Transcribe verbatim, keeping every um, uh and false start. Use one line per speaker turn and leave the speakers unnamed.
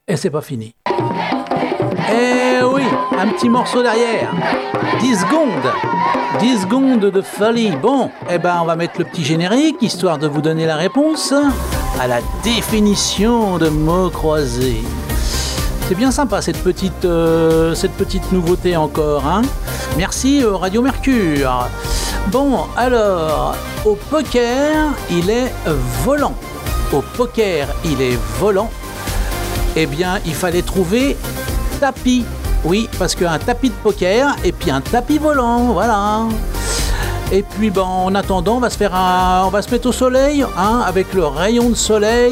Et c'est pas fini. Eh oui, un petit morceau derrière. dix secondes. dix secondes de folie. Bon, eh ben on va mettre le petit générique, histoire de vous donner la réponse à la définition de mots croisés. C'est bien sympa cette petite, euh, cette petite nouveauté encore, hein. Merci euh, Radio Mercure. Bon, alors, au poker, il est volant. Au poker, il est volant. Eh bien, il fallait trouver tapis. Oui, parce qu'un tapis de poker et puis un tapis volant, voilà. Et puis, bon, en attendant, on va se faire un, on va se mettre au soleil, hein, avec le rayon de soleil.